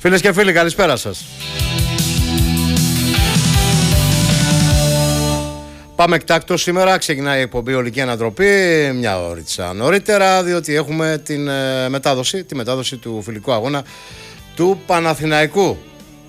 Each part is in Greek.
Φίλες και φίλοι, καλησπέρα σας. Πάμε εκτάκτο σήμερα, ξεκινάει η εκπομπή Ολική Ανατροπή, μια ώριτσα νωρίτερα, διότι έχουμε τη μετάδοση του φιλικού αγώνα του Παναθηναϊκού.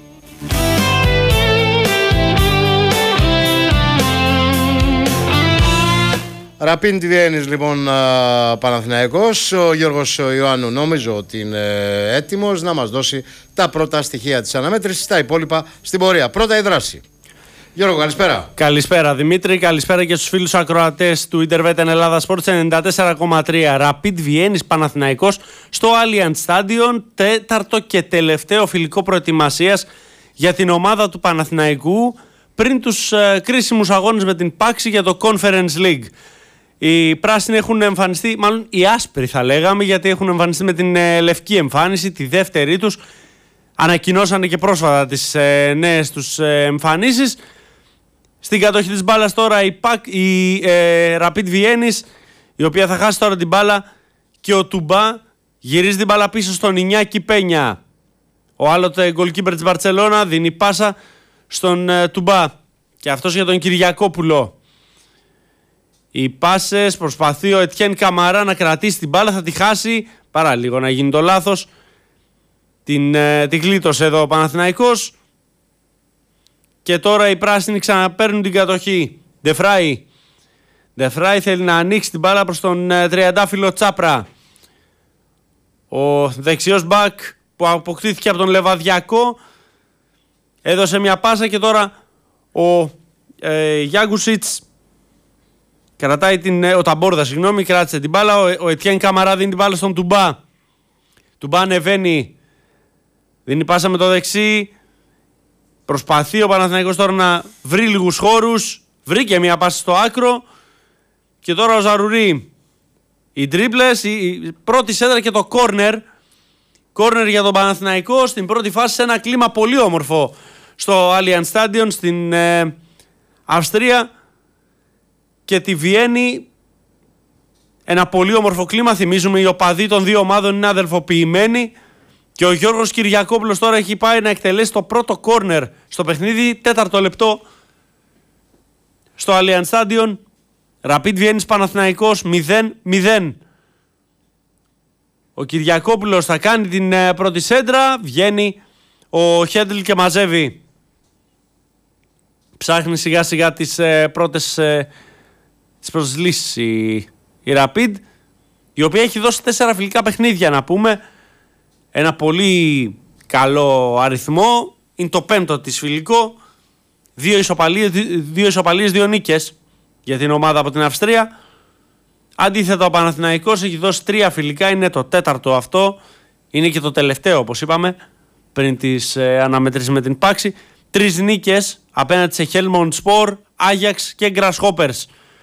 Ραπίν τη Βιέννης λοιπόν Παναθηναϊκός. Ο Γιώργος Ιωάννου νομίζω ότι είναι έτοιμος να μας δώσει τα πρώτα στοιχεία της αναμέτρησης, τα υπόλοιπα στην πορεία. Πρώτα η δράση. Γιώργο, καλησπέρα. Καλησπέρα Δημήτρη, καλησπέρα και στους φίλους ακροατές του Interveten Ελλάδα Sports 94,3. Ραπίν Βιέννης Παναθηναϊκός στο Allianz Stadion, τέταρτο και τελευταίο φιλικό προετοιμασίας για την ομάδα του Παναθηναϊκού πριν τους κρίσιμους αγώνες με την Πάξη για το Conference League. Οι πράσινοι έχουν εμφανιστεί, μάλλον οι άσπροι θα λέγαμε, γιατί έχουν εμφανιστεί με την λευκή εμφάνιση, τη δεύτερη τους. Ανακοινώσανε και πρόσφατα τις νέες τους εμφανίσεις. Στην κατοχή της μπάλας τώρα η Rapid Βιέννης, η οποία θα χάσει τώρα την μπάλα, και ο Τουμπά γυρίζει την μπάλα πίσω στον Ινιάκη Πένια. Ο άλλοτε goalkeeper της Μπαρτσελώνα δίνει πάσα στον Τουμπά και αυτός για τον Κυριακόπουλο. Οι πάσες, προσπαθεί ο Ετιέν Καμαρά να κρατήσει την μπάλα, θα τη χάσει, παρά λίγο να γίνει το λάθος. Την γλίτωσε εδώ ο Παναθηναϊκός. Και τώρα οι πράσινοι ξαναπαίρνουν την κατοχή. Ντεφράι θέλει να ανοίξει την μπάλα προς τον τριαντάφυλλο Τσάπρα. Ο δεξιός μπακ που αποκτήθηκε από τον Λεβαδιακό έδωσε μια πάσα και τώρα ο Γιάγκουσιτς κρατάει ο Ταμπόρδα, κράτησε την μπάλα. Ο Ετιέν Καμαρά δίνει την μπάλα στον Τουμπά. Τουμπά ανεβαίνει, δίνει πάσα με το δεξί. Προσπαθεί ο Παναθηναϊκός τώρα να βρει λίγους χώρους. Βρήκε μια πάσα στο άκρο. Και τώρα ο Ζαρουρί. Οι τρίπλες, η πρώτη σέντρα και το κόρνερ. Κόρνερ για τον Παναθηναϊκό στην πρώτη φάση, σε ένα κλίμα πολύ όμορφο στο Allianz Stadion στην Αυστρία. Και τη Βιέννη ένα πολύ όμορφο κλίμα. Θυμίζουμε οι οπαδοί των δύο ομάδων είναι αδελφοποιημένοι. Και ο Γιώργος Κυριακόπουλος τώρα έχει πάει να εκτελέσει το πρώτο κόρνερ στο παιχνίδι, τέταρτο λεπτό στο Allianz Stadion. Rapid Βιέννης Παναθηναϊκός 0-0. Ο Κυριακόπουλος θα κάνει την πρώτη σέντρα, βγαίνει ο Χέντλ και μαζεύει. Ψάχνει σιγά σιγά τις πρώτες λύσεις η Rapid, η οποία έχει δώσει 4 φιλικά παιχνίδια να πούμε. Ένα πολύ καλό αριθμό. Είναι το 5ο της φιλικό. 2 ισοπαλίες, 2 νίκες για την ομάδα από την Αυστρία. Αντίθετα ο Παναθηναϊκός έχει δώσει 3 φιλικά. Είναι το 4ο αυτό. Είναι και το τελευταίο όπως είπαμε πριν τις αναμετρήσεις με την Πάξη. 3 νίκες απέναντι σε Helmond Spor, Ajax και Grasshoppers.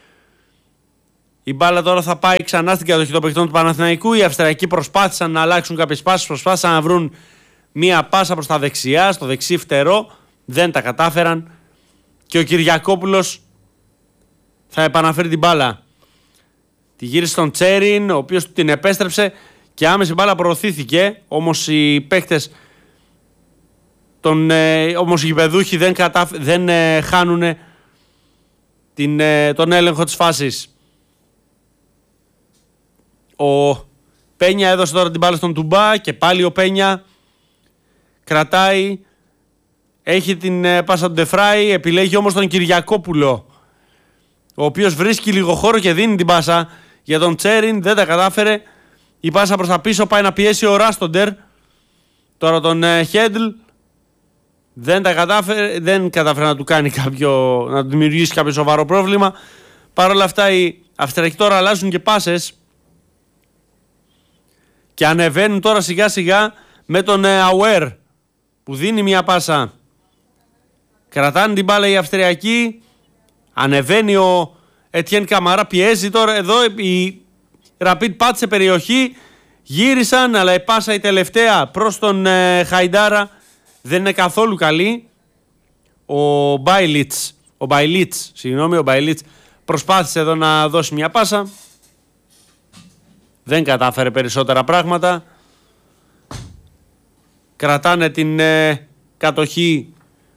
Η μπάλα τώρα θα πάει ξανά στην κατοχή των παικτών του Παναθηναϊκού. Οι Αυστριακοί προσπάθησαν να αλλάξουν κάποιες πάσεις, προσπάθησαν να βρουν μία πάσα προς τα δεξιά, στο δεξί φτερό. Δεν τα κατάφεραν. Και ο Κυριακόπουλος θα επαναφέρει την μπάλα. Τη γύρισε στον Τσέριν, ο οποίος την επέστρεψε και άμεση μπάλα προωθήθηκε. Όμως οι παίκτες, όμως οι γηπεδούχοι δεν χάνουν τον έλεγχο της φάσης. Ο Πένια έδωσε τώρα την μπάλα στον Τουμπά και πάλι ο Πένια κρατάει, έχει την πάσα του Ντεφράι, επιλέγει όμως τον Κυριακόπουλο, ο οποίος βρίσκει λίγο χώρο και δίνει την πάσα για τον Τσέριν, δεν τα κατάφερε. Η πάσα προς τα πίσω πάει να πιέσει ο Ράστοντερ, τώρα τον Χέντλ, δεν κατάφερε να του κάνει να του δημιουργήσει κάποιο σοβαρό πρόβλημα. Παρ' όλα αυτά οι Αυστριακοί τώρα αλλάζουν και πάσες και ανεβαίνουν τώρα σιγά σιγά με τον Αουέρ που δίνει μια πάσα. Κρατάνε την μπάλα οι Αυστριακοί. Ανεβαίνει ο Ετιέν Καμαρά, πιέζει τώρα εδώ. Η Rapid πάτησε περιοχή. Γύρισαν, αλλά η πάσα η τελευταία προς τον Χαϊντάρα δεν είναι καθόλου καλή. Ο Μπάιλιτς προσπάθησε εδώ να δώσει μια πάσα. Δεν κατάφερε περισσότερα πράγματα. κρατάνε την κατοχή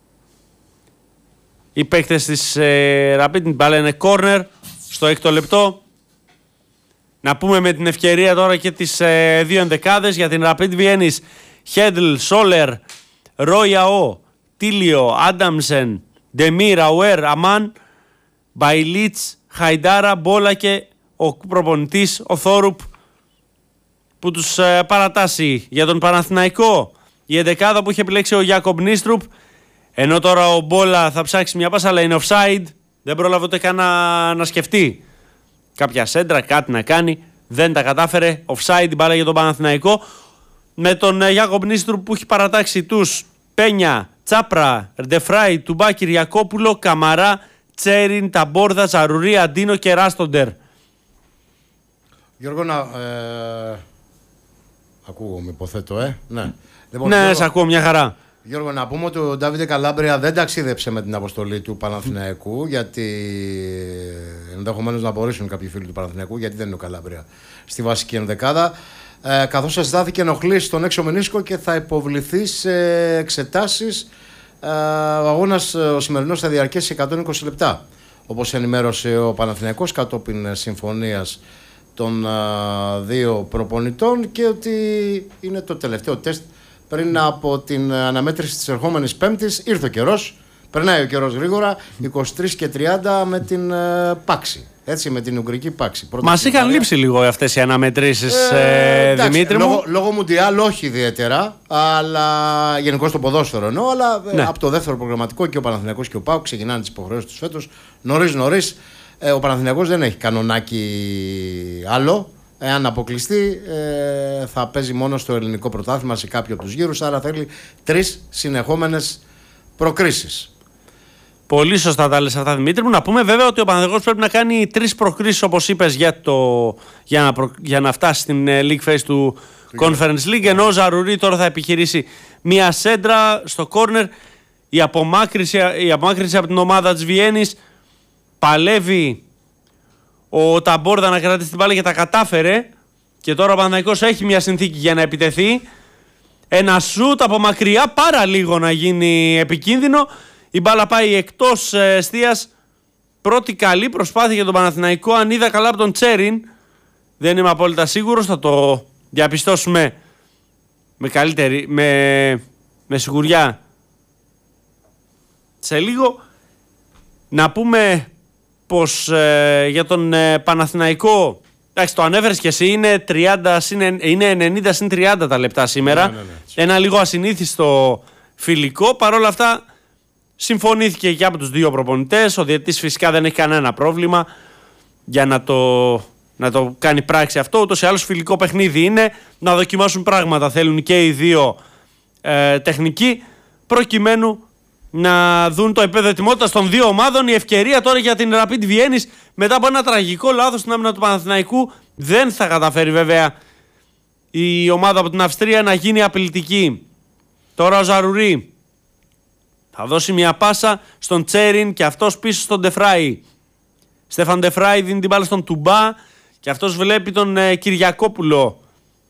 οι παίκτες της Rapid. Την μπάλα είναι corner στο 6ο λεπτό. Να πούμε με την ευκαιρία τώρα και τις δύο ενδεκάδες για την Rapid Βιέννης. Χέντλ, Σόλερ, Ρόιαο, Τίλιο, Άνταμσεν, Ντεμίρ, Αουέρ, Αμάν, Μπαϊλίτς, Χαϊντάρα, Μπόλα και ο προπονητής ο Θόρουπ που τους παρατάσσει. Για τον Παναθηναϊκό η εντεκάδα που είχε επιλέξει ο Γιάκομπ Νίστρουπ, ενώ τώρα ο Μπόλα θα ψάξει μια πάσα αλλά είναι offside, δεν πρόλαβε ούτε καν να σκεφτεί κάποια σέντρα, κάτι να κάνει, δεν τα κατάφερε, offside την μπάλα για τον Παναθηναϊκό, με τον Γιάκομπ Νίστρουπ που έχει παρατάξει τους Πένια, Τσάπρα, Ντεφράι, Τουμπά, Κυριακόπουλο, Καμαρά, Τσέριν, Ταμπόρδα, Ζαρουρί, Αντίνο και Ράστοντερ. Γιώργο, ακούγομαι, υποθέτω, Ναι, λοιπόν, ναι, σε ακούω μια χαρά. Γιώργο, να πούμε ότι ο Ντάβιντε Καλάμπρια δεν ταξίδεψε με την αποστολή του Παναθηναϊκού, γιατί ενδεχομένως να απορρίσουν κάποιοι φίλοι του Παναθηναϊκού, γιατί δεν είναι ο Καλάμπρια στη βασική ενδεκάδα. Καθώς αισθάνθηκε ενοχλής στον έξω μενίσκο και θα υποβληθεί σε εξετάσεις. Ο αγώνας ο σημερινός θα διαρκέσει 120 λεπτά, όπως ενημέρωσε ο Παναθηναϊκός κατόπιν συμφωνίας των δύο προπονητών, και ότι είναι το τελευταίο τεστ πριν από την αναμέτρηση της ερχόμενης Πέμπτης. Ήρθε ο καιρός, περνάει ο καιρός γρήγορα, 23 και 30 με την Πάξη. Έτσι, με την Ουγγρική Πάξη. Μας είχαν λείψει λίγο αυτές οι αναμετρήσεις, Δημήτρη μου. Λόγω Μουντιάλ όχι ιδιαίτερα, αλλά γενικώς το ποδόσφαιρο εννοώ, αλλά ναι. Από το δεύτερο προγραμματικό και ο Παναθηναϊκός και ο ΠΑΟΚ ξεκινάνε τις υποχρεώσεις τους φέτος νωρίς. Ο Παναθηναϊκός δεν έχει κανονάκι άλλο. Εάν αποκλειστεί, θα παίζει μόνο στο ελληνικό πρωτάθλημα σε κάποιο από τους γύρους, άρα θέλει 3 συνεχόμενες προκρίσεις. Πολύ σωστά τα λες αυτά, Δημήτρη μου. Να πούμε βέβαια ότι ο Παναθηναϊκός πρέπει να κάνει 3 προκρίσεις, όπως είπες, για να φτάσει στην League Phase του Conference League, ενώ ο Ζαρουρί τώρα θα επιχειρήσει μια σέντρα στο corner. Η απομάκρυση από την ομάδα της Βιέννης, παλεύει ο Ταμπόρδα να κρατήσει την μπάλα και τα κατάφερε, και τώρα ο Παναθηναϊκός έχει μια συνθήκη για να επιτεθεί. Ένα σούτ από μακριά, πάρα λίγο να γίνει επικίνδυνο. Η μπάλα πάει εκτός εστίας. Πρώτη καλή προσπάθεια για τον Παναθηναϊκό. Αν είδα καλά από τον Τσέριν, δεν είμαι απόλυτα σίγουρος, θα το διαπιστώσουμε με σιγουριά σε λίγο. Να πούμε πως για τον Παναθηναϊκό, εντάξει, το ανέφερες και εσύ, είναι 90 συν 30 τα λεπτά σήμερα. Ναι. Ένα λίγο ασυνήθιστο φιλικό. Παρ' όλα αυτά συμφωνήθηκε και από τους δύο προπονητές. Ο διαιτητής φυσικά δεν έχει κανένα πρόβλημα για να το κάνει πράξη αυτό. Ούτως ή άλλως φιλικό παιχνίδι είναι. Να δοκιμάσουν πράγματα θέλουν και οι δύο τεχνικοί, προκειμένου να δουν το επίπεδο ετοιμότητας των δύο ομάδων. Η ευκαιρία τώρα για την Rapid Βιέννης, μετά από ένα τραγικό λάθος στην άμυνα του Παναθηναϊκού, δεν θα καταφέρει βέβαια η ομάδα από την Αυστρία να γίνει απειλητική. Τώρα ο Ζαρουρί θα δώσει μια πάσα στον Τσέριν και αυτός πίσω στον Ντεφράι. Στέφαν Ντεφράι δίνει την μπάλα στον Τουμπά και αυτός βλέπει τον Κυριακόπουλο.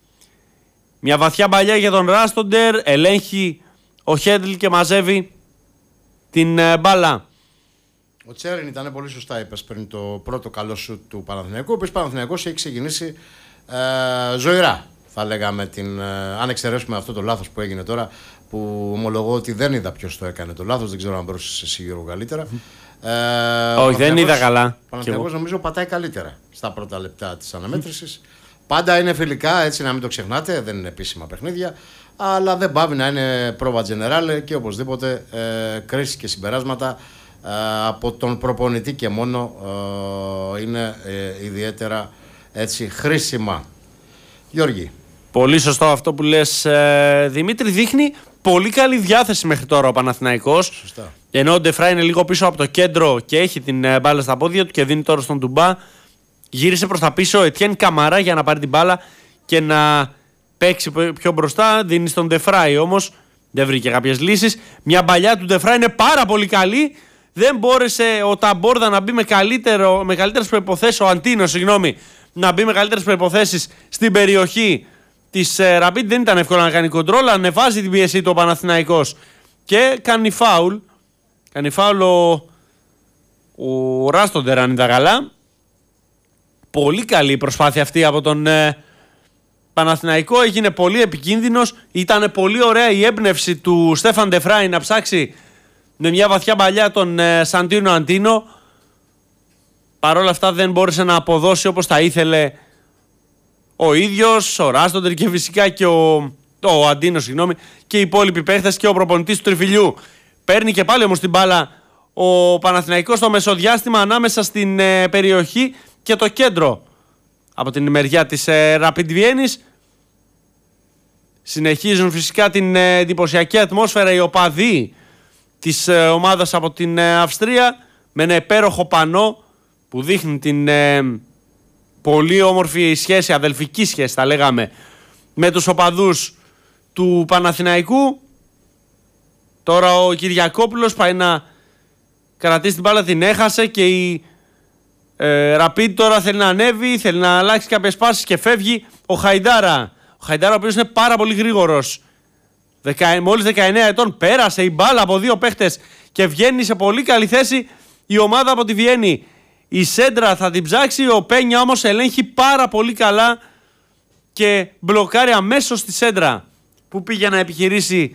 Μια βαθιά μπαλιά για τον Ράστοντερ, ελέγχει ο Χέντλ και μαζεύει την μπάλα. Ο Τσέριν ήταν πολύ σωστά, είπες πριν, το πρώτο καλό σουτ του Παναθηναϊκού. Ο οποίος Παναθηναϊκός έχει ξεκινήσει ζωηρά, θα λέγαμε, αν εξαιρέσουμε αυτό το λάθος που έγινε τώρα, που ομολογώ ότι δεν είδα ποιος το έκανε το λάθος, δεν ξέρω αν μπορούσες εσύ, Γιώργο, καλύτερα. Όχι, δεν είδα καλά. Ο Παναθηναϊκός νομίζω πατάει καλύτερα στα πρώτα λεπτά της αναμέτρησης. Πάντα είναι φιλικά, έτσι να μην το ξεχνάτε, δεν είναι επίσημα παιχνίδια, αλλά δεν πάβει να είναι πρόβα τζενεράλε και οπωσδήποτε κρίσεις και συμπεράσματα από τον προπονητή και μόνο είναι ιδιαίτερα έτσι χρήσιμα. Γιώργη. Πολύ σωστό αυτό που λες, Δημήτρη. Δείχνει πολύ καλή διάθεση μέχρι τώρα ο Παναθηναϊκός. Σωστά. Ενώ ο Ντεφρά είναι λίγο πίσω από το κέντρο και έχει την μπάλα στα πόδια του και δίνει τώρα στον Τουμπά. Γύρισε προς τα πίσω ο Ετιέν Καμαρά για να πάρει την μπάλα και να παίξει πιο μπροστά. Δίνει στον Ντεφράι όμως. Δεν βρήκε κάποιες λύσεις. Μια μπαλιά του Ντεφράι είναι πάρα πολύ καλή. Δεν μπόρεσε ο Ταμπόρδα να μπει με καλύτερες προϋποθέσεις. Ο Αντίνο, να μπει με καλύτερες προϋποθέσεις στην περιοχή της Rapid δεν ήταν εύκολο να κάνει κοντρόλ. Ανεβάζει την πίεση του ο Παναθηναϊκός και κάνει φάουλ. Κάνει φάουλ ο Ράστοντερ, αν ήταν καλά. Πολύ καλή η προσπάθεια αυτή από τον Παναθηναϊκό. Έγινε πολύ επικίνδυνος. Ήταν πολύ ωραία η έμπνευση του Στέφαν Ντεφράι να ψάξει με μια βαθιά παλιά τον Σαντίνο Αντίνο. Παρ' όλα αυτά δεν μπόρεσε να αποδώσει όπως τα ήθελε ο ίδιος, ο Ράστοντερ και φυσικά και ο Αντίνο, και οι υπόλοιποι παίχτες και ο προπονητής του Τριφυλιού. Παίρνει και πάλι όμως την μπάλα ο Παναθηναϊκός στο μεσοδιάστημα ανάμεσα στην περιοχή και το κέντρο από την μεριά της Rapid Βιέννης. Συνεχίζουν φυσικά την εντυπωσιακή ατμόσφαιρα οι οπαδοί της ομάδας από την Αυστρία με ένα υπέροχο πανό που δείχνει την πολύ όμορφη σχέση, αδελφική σχέση θα λέγαμε, με τους οπαδούς του Παναθηναϊκού. Τώρα ο Κυριακόπουλος πάει να κρατήσει την μπάλα, την έχασε και η Rapid τώρα θέλει να ανέβει, θέλει να αλλάξει κάποιες πάσεις και φεύγει ο Χαϊντάρα. Ο Χαϊντάρα ο οποίος είναι πάρα πολύ γρήγορος. Μόλις 19 ετών, πέρασε η μπάλα από δύο παίχτες και βγαίνει σε πολύ καλή θέση η ομάδα από τη Βιέννη. Η σέντρα θα την ψάξει, ο Πένια όμως ελέγχει πάρα πολύ καλά και μπλοκάρει αμέσως τη σέντρα που πήγε να επιχειρήσει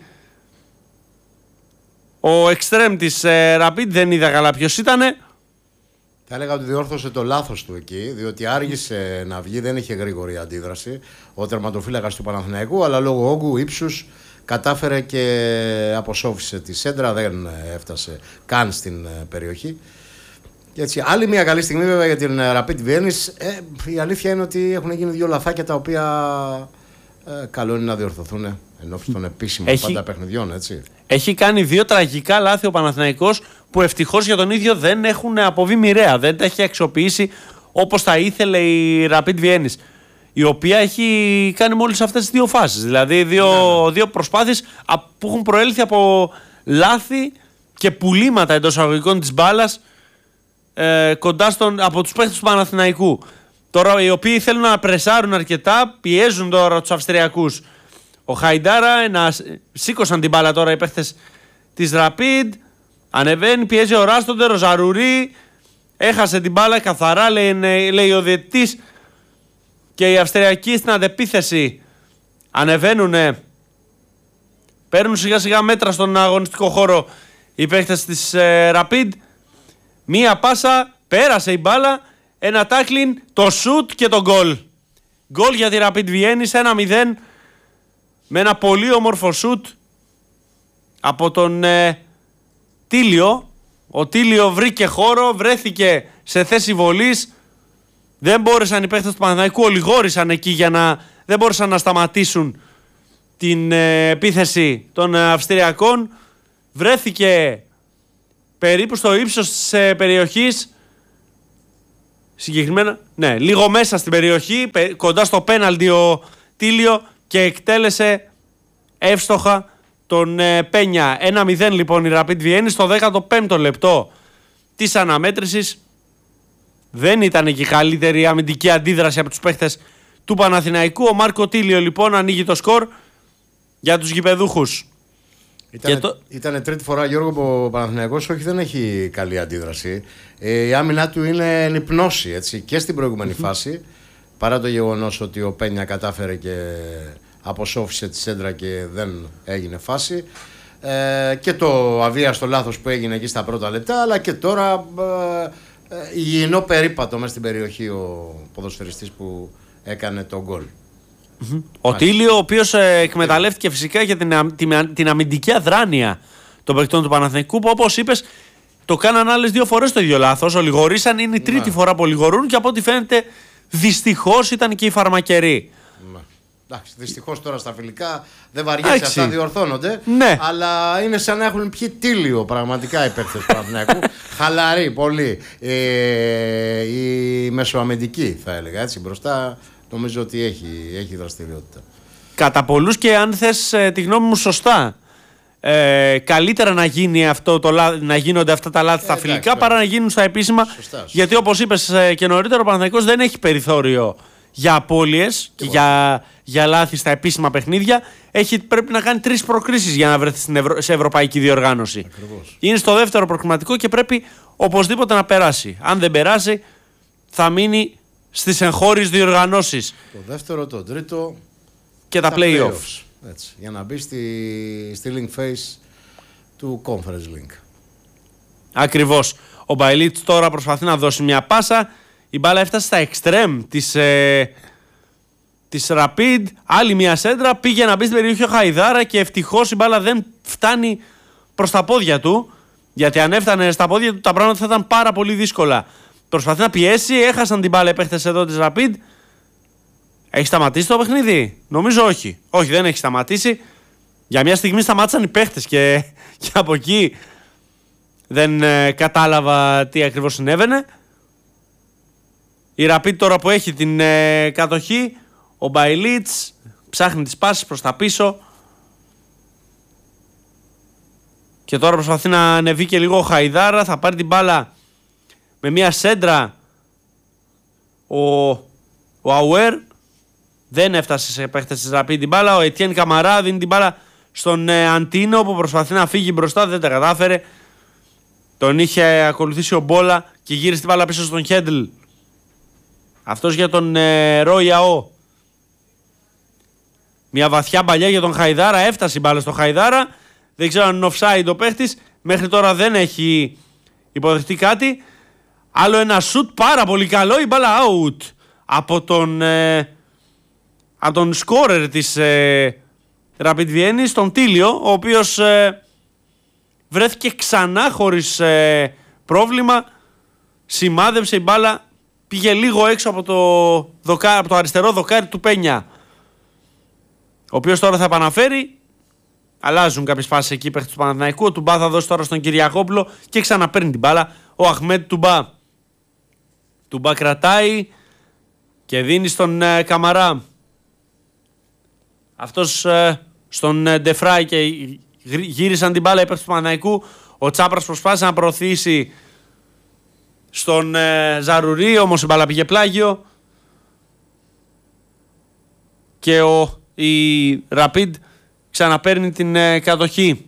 ο εξτρέμ της Rapid. Δεν είδα καλά ποιος ήτανε. Θα έλεγα ότι διόρθωσε το λάθος του εκεί, διότι άργησε να βγει, δεν είχε γρήγορη αντίδραση ο τερματοφύλακας του Παναθηναϊκού, αλλά λόγω όγκου, ύψους κατάφερε και αποσόφησε τη σέντρα, δεν έφτασε καν στην περιοχή. Και έτσι, άλλη μια καλή στιγμή βέβαια για την Rapid Βιέννης. Η αλήθεια είναι ότι έχουν γίνει δύο λαθάκια τα οποία καλό είναι να διορθωθούν ενώπιον των επίσημων πάντα παιχνιδιών, έτσι. Έχει κάνει δύο τραγικά λάθη ο Παναθηναϊκός που ευτυχώς για τον ίδιο δεν έχουν αποβεί μοιραία. Δεν τα έχει αξιοποιήσει όπως θα ήθελε η Rapid Βιέννης, η οποία έχει κάνει μόλις αυτές τις δύο φάσεις. Δηλαδή δύο προσπάθειες που έχουν προέλθει από λάθη και πουλήματα εντός αγωγικών της μπάλας κοντά από τους παίχτες του Παναθηναϊκού. Τώρα οι οποίοι θέλουν να πρεσάρουν αρκετά, πιέζουν τώρα τους Αυστριακούς. Ο Χαϊντάρα, σήκωσαν την μπάλα τώρα οι παίχτες της Rapid. Ανεβαίνει, πιέζει ο Ράστοντερ, ο Ζαρουρί. Έχασε την μπάλα καθαρά, λέει ο διαιτητής. Και οι Αυστριακοί στην αντεπίθεση ανεβαίνουν. Παίρνουν σιγά σιγά μέτρα στον αγωνιστικό χώρο οι παίχτες της Rapid. Μία πάσα, πέρασε η μπάλα, ένα τάκλιν, το σουτ και το γκολ. Γκολ για τη Rapid Βιέννης, 1-0, με ένα πολύ όμορφο σουτ από τον Τίλιο. Ο Τίλιο βρήκε χώρο, βρέθηκε σε θέση βολής. Δεν μπόρεσαν οι παίχτες του Παναθηναϊκού, ολιγόρησαν εκεί δεν μπόρεσαν να σταματήσουν την επίθεση των Αυστριακών. Βρέθηκε περίπου στο ύψος της περιοχής, συγκεκριμένα, λίγο μέσα στην περιοχή, κοντά στο πέναλτι ο Τίλιο, και εκτέλεσε εύστοχα τον Πένια. 1-0 λοιπόν η Rapid Βιέννη στο 15ο λεπτό της αναμέτρησης. Δεν ήταν και η καλύτερη αμυντική αντίδραση από τους παίχτες του Παναθηναϊκού. Ο Μάρκο Τίλιο λοιπόν ανοίγει το σκορ για τους γηπεδούχους. Ήταν τρίτη φορά, Γιώργο, που ο Παναθηναϊκός δεν έχει καλή αντίδραση. Η άμυνά του είναι νυπνώση, έτσι, και στην προηγούμενη φάση, παρά το γεγονός ότι ο Πένια κατάφερε και αποσόφησε τη σέντρα και δεν έγινε φάση, και το αβίαστο λάθος που έγινε εκεί στα πρώτα λεπτά, αλλά και τώρα υγιεινό περίπατο μέσα στην περιοχή ο ποδοσφαιριστής που έκανε το γκολ. Ο Τίλιο, ο οποίος εκμεταλλεύτηκε φυσικά για την αμυντική αδράνεια των παικτών του Παναθηναϊκού, που όπως είπες το κάναν άλλες δύο φορές το ίδιο λάθος. Ολιγορήσαν, είναι η τρίτη φορά που ολιγορούν, και από ό,τι φαίνεται δυστυχώς ήταν και οι φαρμακεροί. Εντάξει, δυστυχώς τώρα στα φιλικά δεν βαριέσαι, αυτά διορθώνονται. Ναι. Αλλά είναι σαν να έχουν πιει Τίλιο πραγματικά οι παίκτες του Παναθηναϊκού. Χαλαροί πολύ. Η μεσοαμυντική θα έλεγα, έτσι, μπροστά. Νομίζω ότι έχει δραστηριότητα. Κατά πολλούς, και αν θες τη γνώμη μου σωστά, καλύτερα να γίνει να γίνονται αυτά τα λάθη στα φιλικά παρά να γίνουν στα επίσημα. Σωστά. Γιατί όπως είπες και νωρίτερα, ο Παναθηναϊκός δεν έχει περιθώριο για απώλειες και για λάθη στα επίσημα παιχνίδια. Πρέπει να κάνει 3 προκρίσεις για να βρεθεί σε ευρωπαϊκή διοργάνωση. Ακριβώς. Είναι στο δεύτερο προκριματικό και πρέπει οπωσδήποτε να περάσει. Αν δεν περάσει, θα μείνει στις εγχώριες διοργανώσεις. Το δεύτερο, το τρίτο και τα play-offs. Έτσι, για να μπει στη link face του Conference Link. Ακριβώς. Ο Μπαϊλίτς τώρα προσπαθεί να δώσει μια πάσα. Η μπάλα έφτασε στα extreme της Rapid. Άλλη μια σέντρα. Πήγε να μπει στην περιοχή ο Χαϊδάρα και ευτυχώς η μπάλα δεν φτάνει προς τα πόδια του. Γιατί αν έφτανε στα πόδια του τα πράγματα θα ήταν πάρα πολύ δύσκολα. Προσπαθεί να πιέσει. Έχασαν την μπάλα οι παίχτες εδώ της Rapid. Έχει σταματήσει το παιχνίδι? Νομίζω όχι. Όχι, δεν έχει σταματήσει. Για μια στιγμή σταμάτησαν οι παίχτες και από εκεί δεν κατάλαβα τι ακριβώς συνέβαινε. Η Rapid τώρα που έχει την κατοχή, ο Μπαϊλίτς ψάχνει τις πάσεις προς τα πίσω και τώρα προσπαθεί να ανεβεί και λίγο ο Χαϊδάρα. Θα πάρει την μπάλα με μια σέντρα ο Αουέρ. Δεν έφτασε σε παίχτες της Rapid την μπάλα. Ο Ετιέν Καμαρά δίνει την μπάλα στον Αντίνο που προσπαθεί να φύγει μπροστά, δεν τα κατάφερε. Τον είχε ακολουθήσει ο Μπόλα και γύρισε την μπάλα πίσω στον Χέντλ. Αυτός για τον Ροϊαό. Μια βαθιά παλιά για τον Χαϊδάρα. Έφτασε η μπάλα στο Χαϊδάρα. Δεν ξέρω αν είναι offside ο παίχτης. Μέχρι τώρα δεν έχει υποδεχτεί κάτι. Άλλο ένα σουτ πάρα πολύ καλό. Η μπάλα out από τον σκόρερ της Rapid Βιέννης, τον Τίλιο, ο οποίος βρέθηκε ξανά χωρίς πρόβλημα. Σημάδεψε η μπάλα. Πήγε λίγο έξω από το αριστερό δοκάρι του Πένια, ο οποίος τώρα θα επαναφέρει. Αλλάζουν κάποιες φάσεις εκεί παίχτες του Παναθηναϊκού. Ο Τουμπά θα δώσει τώρα στον Κυριακόπουλο και ξαναπαίρνει την μπάλα ο Αχμέτ Τουμπά. Τουμπά κρατάει και δίνει στον Καμαρά. Αυτός στον Ντεφράι και γύρισαν την μπάλα οι παίχτες του Παναθηναϊκού. Ο Τσάπρας προσπάθησε να προωθήσει στον Ζαρουρί, όμως η μπάλα πήγε πλάγιο και η Rapid ξαναπαίρνει την κατοχή.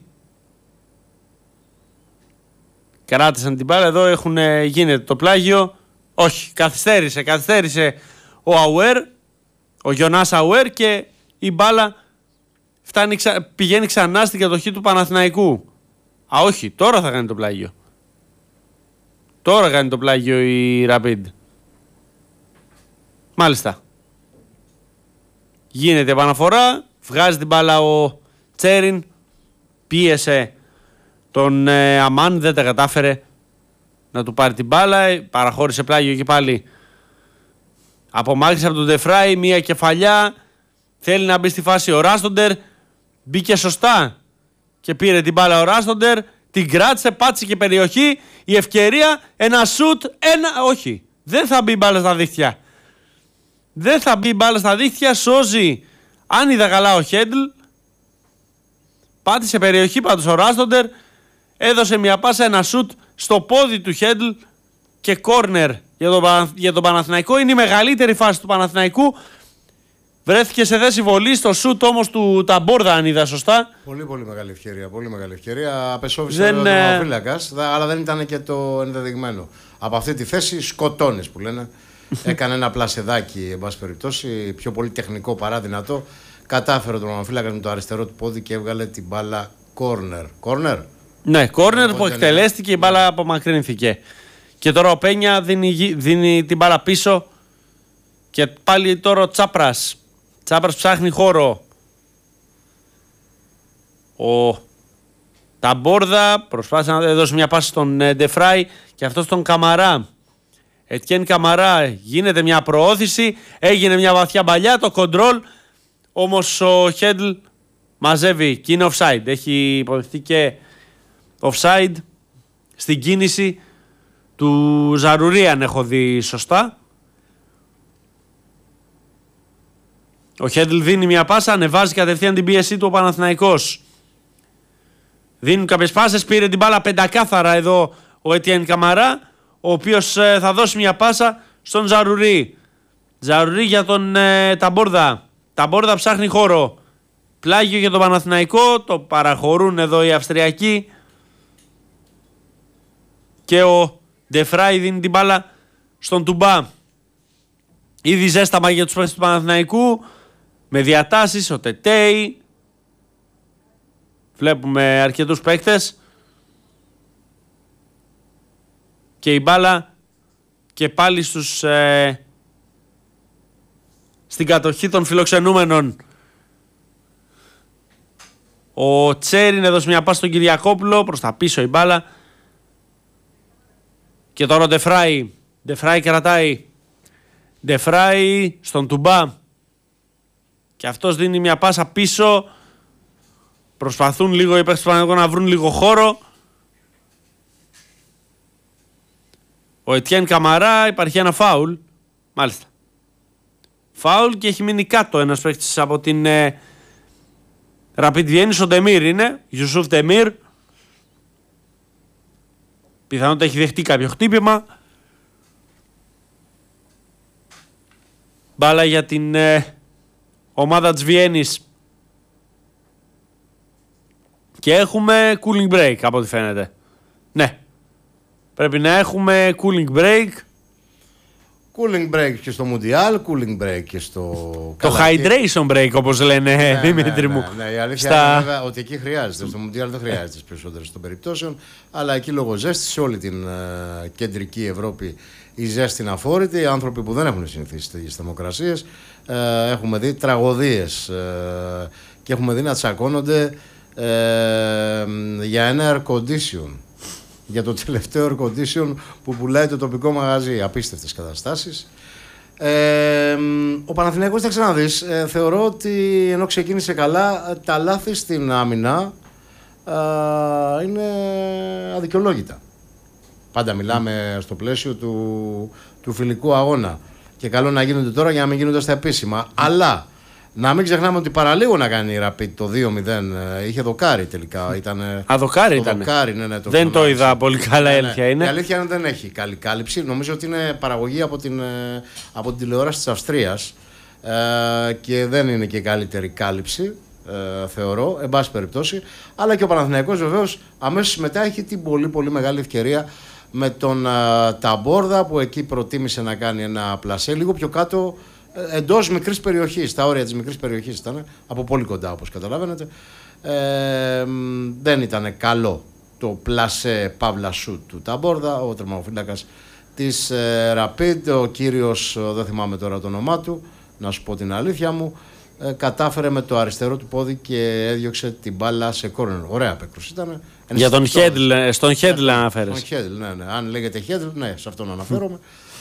Κράτησαν την μπάλα, εδώ γίνεται το πλάγιο. Όχι, καθυστέρησε ο Αουέρ, ο Γιονάς Αουέρ, και η μπάλα πηγαίνει ξανά στην κατοχή του Παναθηναϊκού. Όχι, τώρα θα κάνει το πλάγιο. Τώρα κάνει το πλάγιο η Rapid. Μάλιστα. Γίνεται επαναφορά. Βγάζει την μπάλα ο Τσέριν. Πίεσε τον Αμάν. Δεν τα κατάφερε να του πάρει την μπάλα. Παραχώρησε πλάγιο και πάλι. Απομάκρυσε από τον Ντεφράι. Μία κεφαλιά. Θέλει να μπει στη φάση ο Ράστοντερ. Μπήκε σωστά και πήρε την μπάλα ο Ράστοντερ. Την κράτησε, πάτησε και περιοχή. Η ευκαιρία, ένα σουτ, όχι. Δεν θα μπει η μπάλα στα δίχτυα. Δεν θα μπει η μπάλα στα δίχτυα. Σώζει, αν είδα καλά, ο Χέντλ. Πάτησε περιοχή πάντως ο Ράστοντερ. Έδωσε μια πάσα, ένα σουτ στο πόδι του Χέντλ και κόρνερ για τον Παναθηναϊκό. Είναι η μεγαλύτερη φάση του Παναθηναϊκού. Βρέθηκε σε θέση βολή, στο σουτ όμως του Ταμπόρδα, αν είδα σωστά. Πολύ μεγάλη ευκαιρία. Πολύ μεγάλη ευκαιρία. Απεσόβησε ο τερματοφύλακας, αλλά δεν ήταν και το ενδεδειγμένο. Από αυτή τη θέση σκοτώνεις που λένε. Έκανε ένα πλασεδάκι, εν πάση περιπτώσει, πιο πολύ τεχνικό παρά δυνατό. Κατάφερε ο τερματοφύλακας με το αριστερό του πόδι και έβγαλε την μπάλα κόρνερ. Κόρνερ. Ναι, κόρνερ που εκτελέστηκε, η μπάλα απομακρύνθηκε. Και τώρα ο Πένια δίνει την μπάλα πίσω. Και πάλι τώρα ο Τσάπρας. Τσάπρας ψάχνει χώρο. Ο Ταμπόρδα προσπάθησε να δώσει μια πάση στον Ντεφράι και αυτό στον Καμαρά. Ετιέν Καμαρά, γίνεται μια προώθηση, έγινε μια βαθιά μπαλιά, το κοντρόλ, όμως ο Χέντλ μαζεύει και είναι offside. Έχει υποδεχτεί και offside στην κίνηση του Ζαρουρί, αν έχω δει σωστά. Ο Χέντλ δίνει μια πάσα, ανεβάζει κατευθείαν την πίεσή του ο Παναθηναϊκός. Δίνουν κάποιες πάσες, πήρε την μπάλα πεντακάθαρα εδώ ο Ετιέν Καμαρά, ο οποίος θα δώσει μια πάσα στον Ζαρουρί. Τζαρουρί για τον Ταμπόρδα. Ταμπόρδα ψάχνει χώρο. Πλάγιο για τον Παναθηναϊκό. Το παραχωρούν εδώ οι Αυστριακοί. Και ο Ντεφράι δίνει την μπάλα στον Τουμπά. Ήδη ζέσταμα για τους παίκτες του Παναθηναϊκού. Με διατάσεις, ο Τετέι. Βλέπουμε αρκετούς παίκτες. Και η μπάλα και πάλι στην κατοχή των φιλοξενούμενων. Ο Τσέριν έδωσε μια πάση στον Κυριακόπουλο. Προς τα πίσω η μπάλα. Και τώρα ο Ντεφράι. Ντεφράι κρατάει. Ντεφράι στον Τουμπά. Και αυτός δίνει μια πάσα πίσω. Προσπαθούν λίγο οι παίκτες του Παναθηναϊκού να βρουν λίγο χώρο. Ο Ετιέν Καμαρά, υπάρχει ένα φάουλ. Μάλιστα. Φάουλ και έχει μείνει κάτω ένας παίκτης από την Rapid Βιέννης. Ο Ντεμίρ είναι. Ιουσούφ Ντεμίρ. Πιθανότητα έχει δεχτεί κάποιο χτύπημα. Μπάλα για την ομάδα της Βιέννης. Και έχουμε cooling break από ό,τι φαίνεται. Ναι. Πρέπει να έχουμε cooling break. Cooling break και στο Mundial, cooling break και στο... Το hydration break όπως λένε, Δημήτρη μου. Ναι, η αλήθεια είναι βέβαια ότι εκεί χρειάζεται. Στο Mundial δεν χρειάζεται τις περισσότερες των περιπτώσεων. Αλλά εκεί λόγω ζέστη σε όλη την κεντρική Ευρώπη η ζέστη είναι αφόρητη. Οι άνθρωποι που δεν έχουν συνηθίσει στις θερμοκρασίες έχουμε δει τραγωδίες και έχουμε δει να τσακώνονται για ένα air condition. Για το τελευταίο air condition που πουλάει το τοπικό μαγαζί. Απίστευτες καταστάσεις. Ο Παναθηναϊκός, θα ξαναδείς, θεωρώ ότι ενώ ξεκίνησε καλά, τα λάθη στην άμυνα είναι αδικαιολόγητα. Πάντα μιλάμε στο πλαίσιο του φιλικού αγώνα. Και καλό να γίνονται τώρα για να μην γίνονται στα επίσημα. Αλλά να μην ξεχνάμε ότι παραλίγο να κάνει η Rapid το 2-0. Είχε δοκάρι τελικά. Δοκάρι ήταν. Ναι, δεν το είδα πολύ καλά, η αλήθεια είναι. Η αλήθεια είναι ότι δεν έχει καλή κάλυψη. Νομίζω ότι είναι παραγωγή από την τηλεόραση της Αυστρίας και δεν είναι και η καλύτερη κάλυψη, θεωρώ, εν πάση περιπτώσει. Αλλά και ο Παναθηναϊκός βεβαίως αμέσως μετά έχει την πολύ πολύ μεγάλη ευκαιρία με τον Ταμπόρδα, που εκεί προτίμησε να κάνει ένα πλασέ λίγο πιο κάτω, εντός μικρής περιοχής, στα όρια της μικρής περιοχής ήταν, από πολύ κοντά όπως καταλαβαίνετε. Δεν ήταν καλό το πλασέ παύλα σουτ του Ταμπόρδα, ο τερματοφύλακας της Rapid, ο κύριος, δεν θυμάμαι τώρα το όνομά του, να σου πω την αλήθεια μου, κατάφερε με το αριστερό του πόδι και έδιωξε την μπάλα σε κόρνερ. Ωραία απέκρουση ήταν. Για τον Χέντλ, στον Χέντλ αναφέρεσαι. Στον Χέντλ, ναι. Αν λέγεται Χέντλ, ναι, σε αυτόν αναφέρομαι.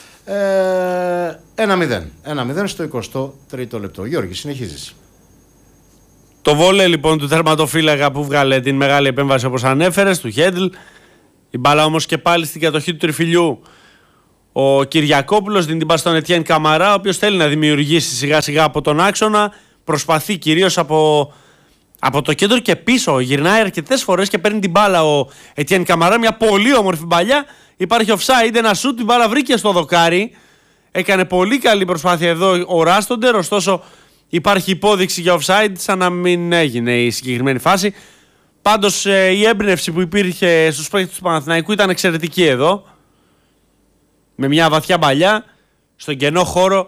1-0 στο 23ο λεπτό. Γιώργη, συνεχίζεις. Το βόλε λοιπόν του τερματοφύλακα που βγάλε την μεγάλη επέμβαση όπως ανέφερες, του Χέντλ. Η μπάλα όμως και πάλι στην κατοχή του τριφυλιού. Ο Κυριακόπουλος δίνει την πάση στον Ετιέν Καμαρά, ο οποίος θέλει να δημιουργήσει σιγά σιγά από τον άξονα. Προσπαθεί κυρίως από το κέντρο και πίσω. Γυρνάει αρκετές φορές και παίρνει την μπάλα ο Ετιέν Καμαρά. Μια πολύ όμορφη μπαλιά. Υπάρχει offside, ένα σουτ, την μπάλα βρήκε στο δοκάρι. Έκανε πολύ καλή προσπάθεια εδώ ο Ράστοντερ, ωστόσο υπάρχει υπόδειξη για offside, σαν να μην έγινε η συγκεκριμένη φάση. Πάντως η έμπνευση που υπήρχε στους παίκτες του Παναθηναϊκού ήταν εξαιρετική εδώ. Με μια βαθιά μπαλιά, στον κενό χώρο,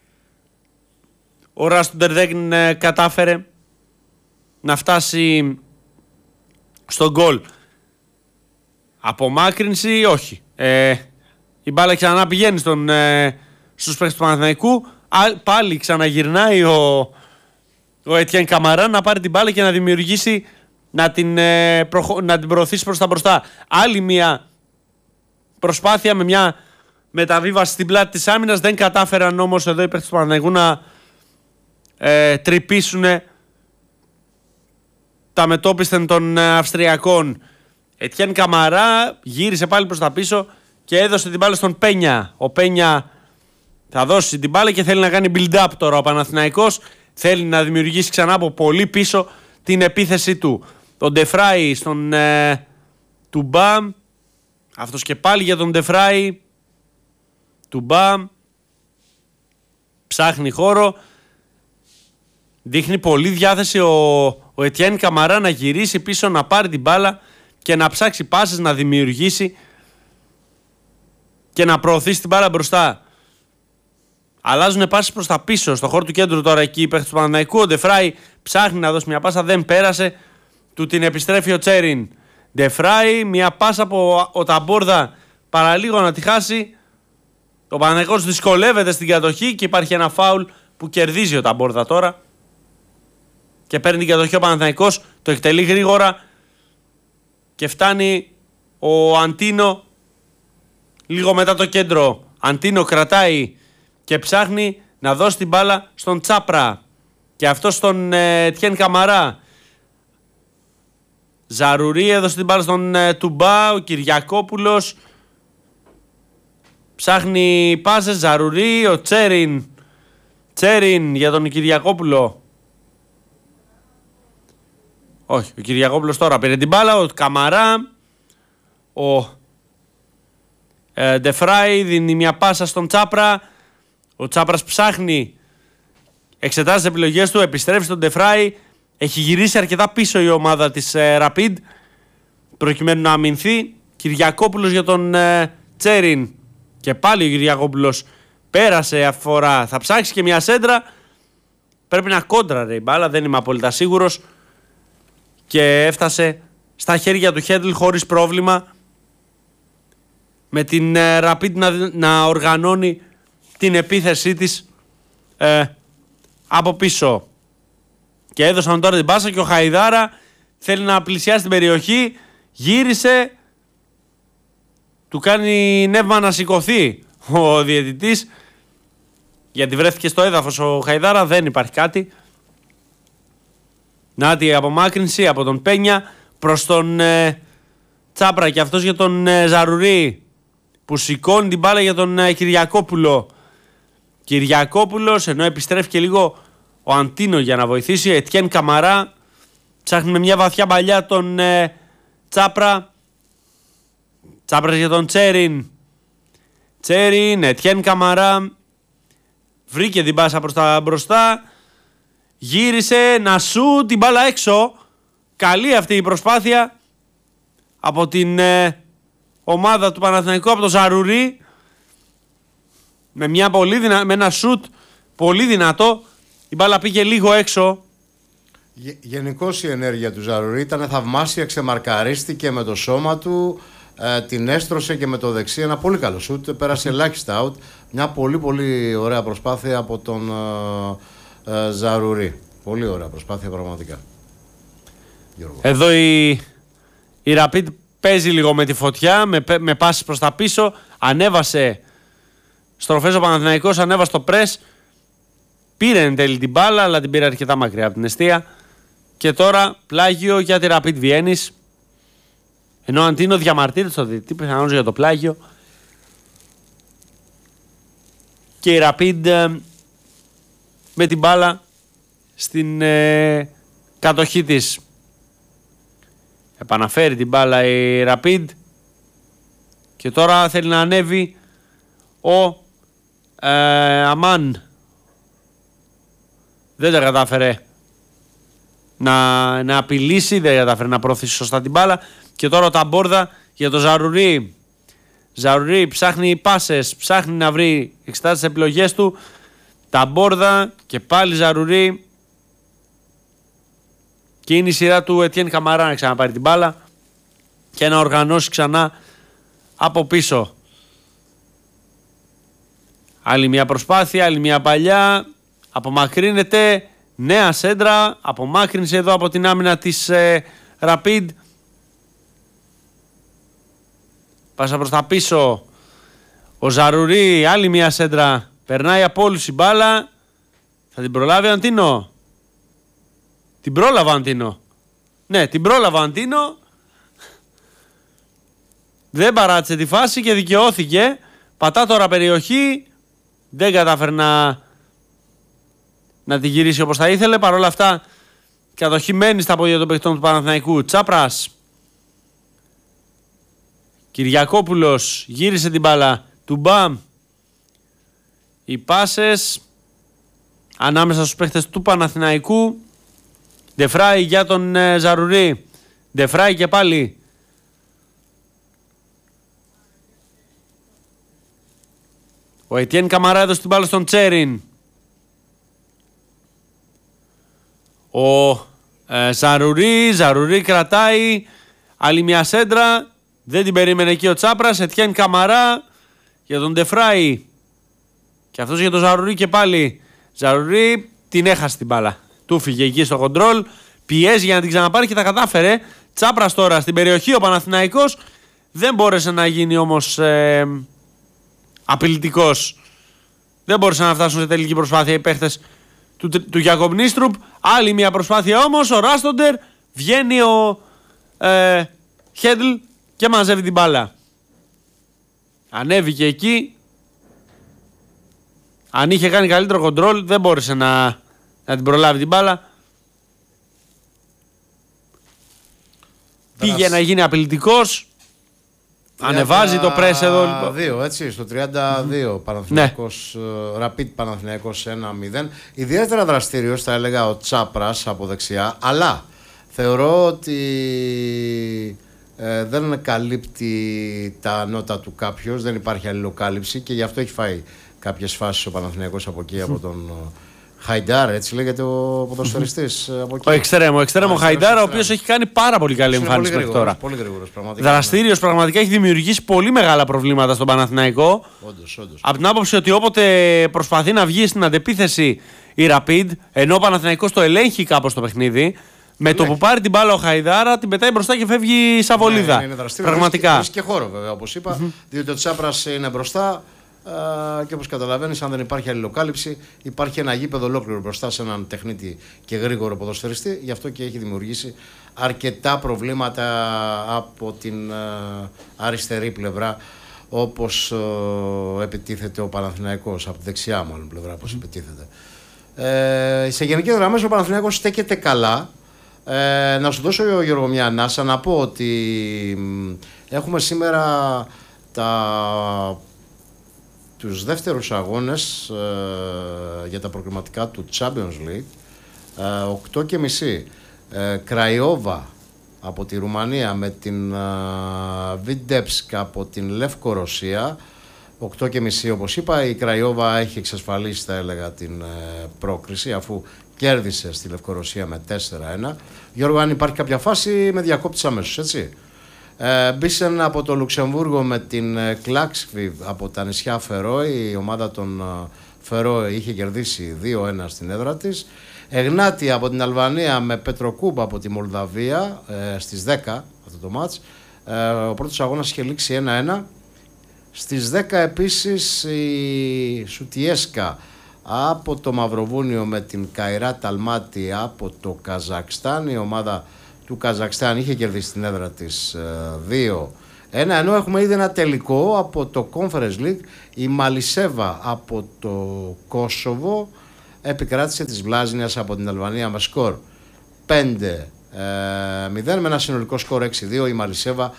ο Ράστοντερ δεν κατάφερε να φτάσει στον γκολ. Απομάκρυνση, όχι. Η μπάλα ξανά πηγαίνει στους παίκτες του Παναθηναϊκού. Πάλι ξαναγυρνάει ο Ετιέν Καμαρά να πάρει την μπάλα και να δημιουργήσει, να την προωθήσει προς τα μπροστά. Άλλη μια προσπάθεια με μια μεταβίβαση στην πλάτη της άμυνας. Δεν κατάφεραν όμως εδώ οι παίκτες του Παναθηναϊκού να τρυπήσουν τα μετόπισθεν των Αυστριακών. Ετιέν Καμαρά γύρισε πάλι προς τα πίσω και έδωσε την μπάλα στον Πένια. Ο Πένια θα δώσει την μπάλα και θέλει να κάνει build-up τώρα ο Παναθηναϊκός. Θέλει να δημιουργήσει ξανά από πολύ πίσω την επίθεση του. Τον Ντεφράι στον Τουμπά. Αυτός και πάλι για τον Ντεφράι. Τουμπά. ψάχνει χώρο. Δείχνει πολύ διάθεση ο Ετιέν Καμαρά να γυρίσει πίσω, να πάρει την μπάλα και να ψάξει πάσες, να δημιουργήσει και να προωθήσει την μπάλα μπροστά. Αλλάζουν πάσες προς τα πίσω, στο χώρο του κέντρου τώρα εκεί οι παίκτες του Παναθηναϊκού. Ο Ντεφράι ψάχνει να δώσει μια πάσα, δεν πέρασε. Του την επιστρέφει ο Τσέριν. Ντεφράι, μια πάσα από ο Ταμπόρδα παραλίγο να τη χάσει. Ο Παναθηναϊκός δυσκολεύεται στην κατοχή και υπάρχει ένα φάουλ που κερδίζει ο Ταμπόρδα τώρα. Και παίρνει την κατοχή ο Παναθηναϊκός, το εκτελεί γρήγορα και φτάνει ο Αντίνο λίγο μετά το κέντρο. Αντίνο κρατάει και ψάχνει να δώσει την μπάλα στον Τσάπρα και αυτό στον Τιέν Καμαρά. Ζαρουρί έδωσε την μπάλα στον Τουμπά, ο Κυριακόπουλος ψάχνει πάσες, Ζαρουρί, ο Τσέριν για τον Κυριακόπουλο. Όχι, ο Κυριακόπουλος τώρα πήρε την μπάλα, ο Καμαρά, ο Ντεφράι δίνει μια πάσα στον Τσάπρα. Ο Τσάπρας ψάχνει, εξετάζει τις επιλογές του, επιστρέφει στον Ντεφράι. Έχει γυρίσει αρκετά πίσω η ομάδα της Rapid προκειμένου να αμυνθεί. Κυριακόπουλος για τον Τσέριν. Και πάλι ο Κυριακόπουλος πέρασε αφορά. Θα ψάξει και μια σέντρα. Πρέπει να κόντραρε η μπάλα, δεν είμαι απόλυτα σίγουρος. Και έφτασε στα χέρια του Χέντλ χωρίς πρόβλημα. Με την Rapid να οργανώνει την επίθεσή της από πίσω. Και έδωσαν τώρα την πάσα και ο Χαϊδάρα θέλει να πλησιάσει την περιοχή. Γύρισε. Του κάνει νεύμα να σηκωθεί ο διαιτητής. Γιατί βρέθηκε στο έδαφος ο Χαϊδάρα. Δεν υπάρχει κάτι. Νάτι η απομάκρυνση από τον Πένια προς τον Τσάπρα. Και αυτός για τον Ζαρουρί που σηκώνει την μπάλα για τον Κυριακόπουλο. Κυριακόπουλος ενώ επιστρέφει και λίγο ο Αντίνο για να βοηθήσει. Ετιέν Καμαρά ψάχνει με μια βαθιά παλιά τον Τσάπρα. Τσάπρας για τον Τσέριν, Ετιέν Καμαρά. Βρήκε την πάσα προς τα μπροστά. Γύρισε να σου την μπάλα έξω. Καλή αυτή η προσπάθεια από την ομάδα του Παναθηναϊκού, από τον Ζαρουρί. Με ένα σουτ πολύ δυνατό. Η μπάλα πήγε λίγο έξω. Γενικώς η ενέργεια του Ζαρουρί ήταν θαυμάσια, ξεμαρκαρίστηκε με το σώμα του, την έστρωσε και με το δεξί. Ένα πολύ καλό σουτ, πέρασε ελάχιστα out. Μια πολύ πολύ ωραία προσπάθεια από τον Ζαρουρί. Πολύ ωραία προσπάθεια πραγματικά. Γιώργο. Εδώ η Rapid παίζει λίγο με τη φωτιά, με πάσεις προς τα πίσω. Ανέβασε στροφές ο Παναθηναϊκός, ανέβασε το πρες. Πήρε εν τέλει την μπάλα, αλλά την πήρε αρκετά μακριά από την εστία. Και τώρα πλάγιο για τη Rapid Βιέννης. Ενώ ο Αντίνο διαμαρτύρεται στο διαιτητή, πιθανώς για το πλάγιο. Και η Rapid με την μπάλα στην κατοχή της. Επαναφέρει την μπάλα η Rapid. Και τώρα θέλει να ανέβει ο Αμάν. Δεν τα κατάφερε να απειλήσει, δεν κατάφερε να προωθήσει σωστά την μπάλα. Και τώρα ο Ταμπόρδα για το Ζαρουρί. Ζαρουρί ψάχνει πάσες, ψάχνει να βρει, εξετάζει τις επιλογές του. Ταμπόρδα και πάλι Ζαρουρί. Και είναι η σειρά του Ετιέν Καμαρά να ξαναπάρει την μπάλα και να οργανώσει ξανά από πίσω. Άλλη μια προσπάθεια, άλλη μια παλιά. Απομακρύνεται, νέα σέντρα, απομάκρυνση εδώ από την άμυνα της Rapid. Πάσα προς τα πίσω, ο Ζαρουρί, άλλη μια σέντρα, περνάει από όλους η μπάλα. Θα την προλάβει ο Αντίνο. Την πρόλαβε ο Αντίνο. Ναι, την πρόλαβε ο Αντίνο. Δεν παράτησε τη φάση και δικαιώθηκε. Πατά τώρα περιοχή. Δεν κατάφερε να τη γυρίσει όπως θα ήθελε. Παρ' όλα αυτά, κατοχή μένει στα πόδια των παιχτών του Παναθηναϊκού. Τσάπρας. Κυριακόπουλος γύρισε την μπάλα. Τουμπάμ. Οι πάσες ανάμεσα στους παίχτες του Παναθηναϊκού. Ντεφράι για τον Ζαρουρί. Ντεφράι και πάλι. Ο Ετιέν Καμαρά έδωσε την μπάλα στον Τσέριν. Ο Ζαρουρί κρατάει. Άλλη μια σέντρα. Δεν την περίμενε εκεί ο Τσάπρας. Ετιέν Καμαρά για τον Ντεφράι. Και αυτός για τον Ζαρουρί και πάλι. Ζαρουρί την έχασε την μπάλα. Του φύγε εκεί στο κοντρόλ. Πιέζει για να την ξαναπάρει και τα κατάφερε. Τσάπρας τώρα στην περιοχή ο Παναθηναϊκός. Δεν μπόρεσε να γίνει όμως απειλητικός. Δεν μπόρεσαν να φτάσουν σε τελική προσπάθεια οι παίχτες του Γιάκομ Νίστρουπ. Άλλη μια προσπάθεια όμως. Ο Ράστοντερ, βγαίνει ο Χέντλ και μαζεύει την μπάλα. Ανέβηκε εκεί. Αν είχε κάνει καλύτερο κοντρόλ δεν μπόρεσε να την προλάβει την μπάλα. Πήγε να γίνει απειλητικός. Ανεβάζει το πρες εδώ. 2, έτσι, στο 32 Παναθηναϊκός, Rapid Παναθηναϊκός 1-0. Ιδιαίτερα δραστήριος θα έλεγα ο Τσάπρας από δεξιά, αλλά θεωρώ ότι δεν καλύπτει τα νότα του κάποιος, δεν υπάρχει αλληλοκάλυψη και γι' αυτό έχει φάει κάποιες φάσεις ο Παναθηναϊκός από εκεί, από τον Χαϊντάρ, έτσι λέγεται ο ποδοσφαιριστής από εκεί. Ο εξτρέμο Χαϊντάρ, ο οποίος έχει κάνει πάρα πολύ καλή εμφάνιση μέχρι τώρα. Πολύ γρήγορος, πραγματικά. Δραστήριος, πραγματικά έχει δημιουργήσει πολύ μεγάλα προβλήματα στον Παναθηναϊκό. Όντως. Από την άποψη ότι όποτε προσπαθεί να βγει στην αντεπίθεση η Rapid, ενώ ο Παναθηναϊκός το ελέγχει κάπως το παιχνίδι, με το που πάρει την μπάλα ο Χαϊδάρα, την πετάει μπροστά και φεύγει η σαβολίδα. Είναι δραστήριος. Πραγματικά. Έχει και χώρο, βέβαια, όπως είπα, διότι ο Τσάπρας είναι μπροστά. Και όπως καταλαβαίνεις, αν δεν υπάρχει αλληλοκάλυψη, υπάρχει ένα γήπεδο ολόκληρο μπροστά σε έναν τεχνίτη και γρήγορο ποδοσφαιριστή. Γι' αυτό και έχει δημιουργήσει αρκετά προβλήματα από την αριστερή πλευρά, όπως επιτίθεται ο Παναθηναϊκός, από τη δεξιά μάλλον πλευρά, όπως επιτίθεται. Σε γενικές γραμμές ο Παναθηναϊκός στέκεται καλά. Να σου δώσω, Γιώργο, μια ανάσα, να πω ότι έχουμε σήμερα τους δεύτερους αγώνες για τα προκριματικά του Champions League. 8.30 Κραϊόβα από τη Ρουμανία με την Βιντέψκα από την Λευκορωσία. 8.30 όπως είπα, η Κραϊόβα έχει εξασφαλίσει, θα έλεγα, την πρόκριση, αφού κέρδισε στη Λευκορωσία με 4-1. Γιώργο, αν υπάρχει κάποια φάση με διακόπτεις αμέσως, έτσι. Μπίσεν από το Λουξεμβούργο με την Κλάξβιβ από τα νησιά Φερόε. Η ομάδα των Φερόε είχε κερδίσει 2-1 στην έδρα της. Εγνάτη από την Αλβανία με Πετροκούμπ από τη Μολδαβία στις 10 αυτό το μάτς. Ο πρώτος αγώνας είχε λήξει 1-1. Στις 10 επίσης η Σουτιέσκα από το Μαυροβούνιο με την Καϊράτ Αλμάτι από το Καζακστάν. Η ομάδα του Καζακστάν είχε κερδίσει την έδρα της 2-1, ενώ έχουμε ήδη ένα τελικό από το Conference League. Η Μαλισέβα από το Κόσοβο επικράτησε της Βλάζνιας από την Αλβανία με σκορ 5-0, με ένα συνολικό σκορ 6-2. Η Μαλισέβα